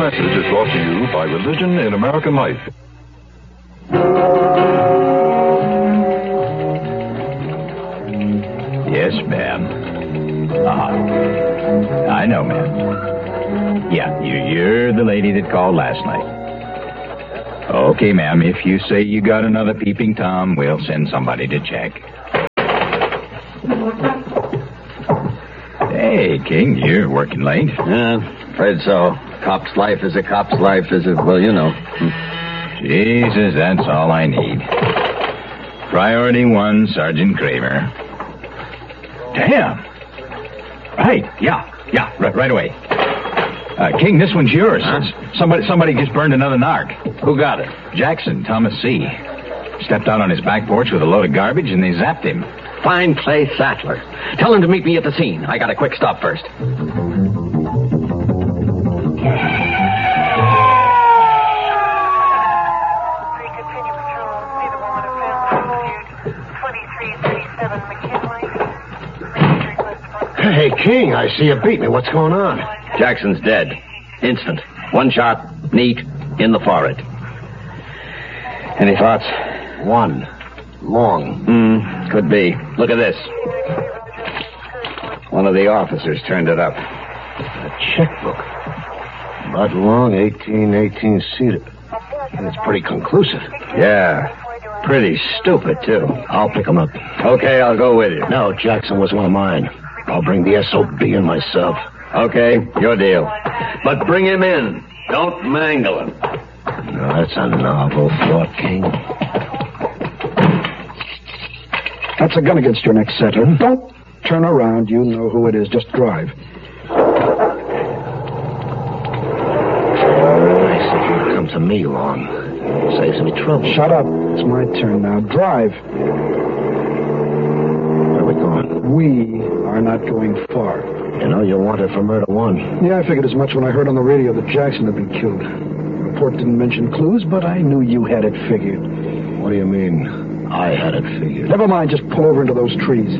message is brought to you by Religion in American Life. Yes, ma'am. I know, ma'am. Yeah, you're the lady that called last night. Okay, ma'am, if you say you got another peeping Tom, we'll send somebody to check. Hey, King, you're working late. Yeah, afraid so. Cop's life is a cop's life, is it? Well, you know. Jesus, that's all I need. Priority 1, Sergeant Kramer. Damn. Right, yeah, right away. King, this one's yours. Huh? Somebody just burned another narc. Who got it? Jackson, Thomas C. Stepped out on his back porch with a load of garbage and they zapped him. Find Clay Sattler. Tell him to meet me at the scene. I got a quick stop first. Hey, King, I see you beat me. What's going on? Jackson's dead. Instant. One shot, neat, in the forehead. Any thoughts? One. Long. Could be. Look at this. One of the officers turned it up. A checkbook. Bud Long, 1818 seated. That's pretty conclusive. Yeah. Pretty stupid, too. I'll pick him up. Okay, I'll go with you. No, Jackson was one of mine. I'll bring the SOB in myself. Okay, your deal. But bring him in. Don't mangle him. No, that's a novel thought, King. That's a gun against your neck, Sattler. Don't turn around. You know who it is. Just drive. Nice of you to come to me, Long. Saves me trouble. Shut up. It's my turn now. Drive. Where are we going? We are not going far. You know you're wanted for murder 1. Yeah, I figured as much when I heard on the radio that Jackson had been killed. The report didn't mention clues, but I knew you had it figured. What do you mean, I had it figured? Never mind, just pull over into those trees.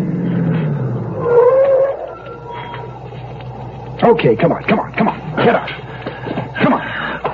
Okay, come on. Get out. Come on.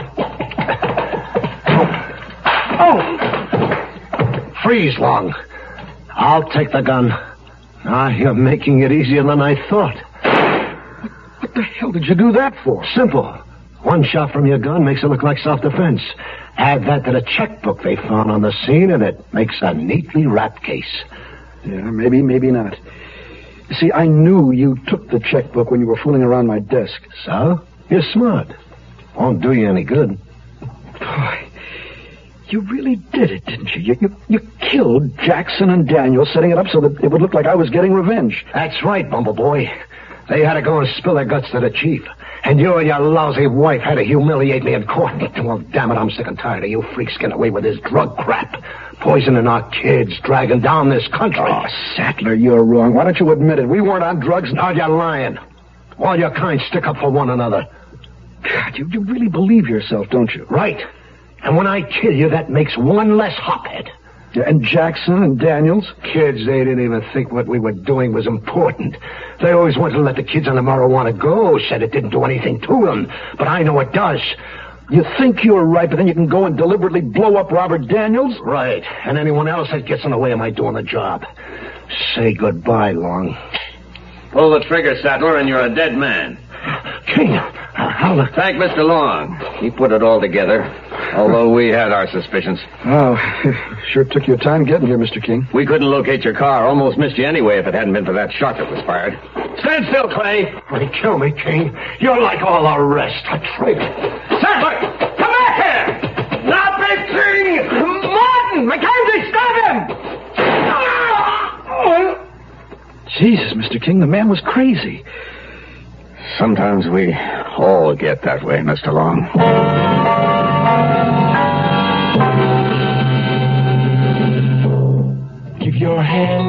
Oh! Freeze, Long. I'll take the gun. You're making it easier than I thought. What the hell did you do that for? Simple. One shot from your gun makes it look like self-defense. Add that to the checkbook they found on the scene, and it makes a neatly wrapped case. Yeah, maybe not. You see, I knew you took the checkbook when you were fooling around my desk. So? You're smart. Won't do you any good. Boy, you really did it, didn't you? You killed Jackson and Daniel, setting it up so that it would look like I was getting revenge. That's right, Bumbleboy. They had to go and spill their guts to the chief. And you and your lousy wife had to humiliate me in court. Well, damn it, I'm sick and tired of you freaks getting away with this drug crap. Poisoning our kids, dragging down this country. Oh, Sattler, you're wrong. Why don't you admit it? We weren't on drugs. No, you're lying. All your kind stick up for one another. God, you really believe yourself, don't you? Right. And when I kill you, that makes one less hophead. Yeah, and Jackson and Daniels? Kids, they didn't even think what we were doing was important. They always wanted to let the kids on the marijuana go, said it didn't do anything to them. But I know it does. You think you're right, but then you can go and deliberately blow up Robert Daniels? Right. And anyone else that gets in the way of my doing the job. Say goodbye, Long. Pull the trigger, Sattler, and you're a dead man. King, how the... Thank Mr. Long. He put it all together, although we had our suspicions. Oh, sure took your time getting here, Mr. King. We couldn't locate your car. Almost missed you anyway if it hadn't been for that shot that was fired. Stand still, Clay. They kill me, King. You're like all the rest, a traitor. Sattler, come back here! Not Big King! Martin! Mackenzie, stop him! Jesus, Mr. King, the man was crazy. Sometimes we all get that way, Mr. Long. Give your hand